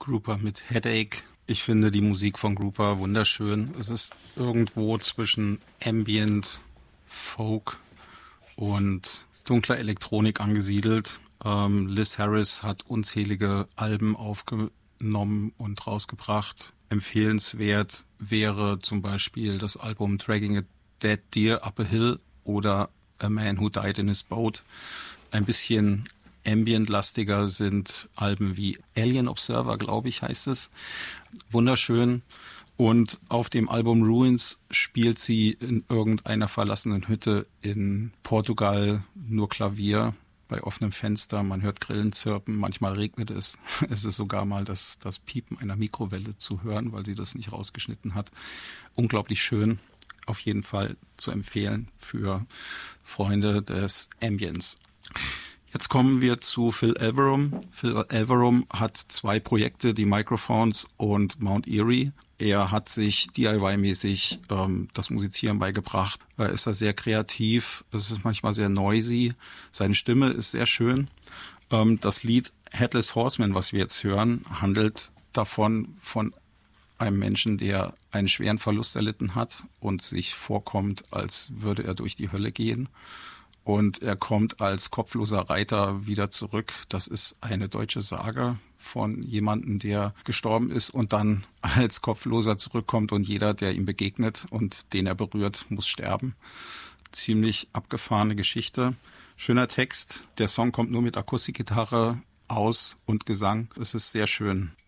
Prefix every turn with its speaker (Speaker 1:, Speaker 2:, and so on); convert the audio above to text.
Speaker 1: Grouper mit Headache. Ich finde die Musik von Grouper wunderschön. Es ist irgendwo zwischen Ambient, Folk und dunkler Elektronik angesiedelt. Liz Harris hat unzählige Alben aufgenommen und rausgebracht. Empfehlenswert wäre zum Beispiel das Album Dragging a Dead Deer Up a Hill oder A Man Who Died in His Boat. Ein bisschen ambient-lastiger sind Alben wie Alien Observer, glaube ich, heißt es. Wunderschön. Und auf dem Album Ruins spielt sie in irgendeiner verlassenen Hütte in Portugal nur Klavier bei offenem Fenster. Man hört Grillen zirpen, manchmal regnet es. Es ist sogar mal das Piepen einer Mikrowelle zu hören, weil sie das nicht rausgeschnitten hat. Unglaublich schön. Auf jeden Fall zu empfehlen für Freunde des Ambients. Jetzt kommen wir zu Phil Elverum. Phil Elverum hat 2 Projekte, die Microphones und Mount Erie. Er hat sich DIY-mäßig das Musizieren beigebracht. Er ist da sehr kreativ. Es ist manchmal sehr noisy. Seine Stimme ist sehr schön. Das Lied Headless Horseman, was wir jetzt hören, handelt davon, von einem Menschen, der einen schweren Verlust erlitten hat und sich vorkommt, als würde er durch die Hölle gehen. Und er kommt als kopfloser Reiter wieder zurück. Das ist eine deutsche Sage von jemandem, der gestorben ist und dann als Kopfloser zurückkommt und jeder, der ihm begegnet und den er berührt, muss sterben. Ziemlich abgefahrene Geschichte. Schöner Text. Der Song kommt nur mit Akustikgitarre aus und Gesang. Es ist sehr schön.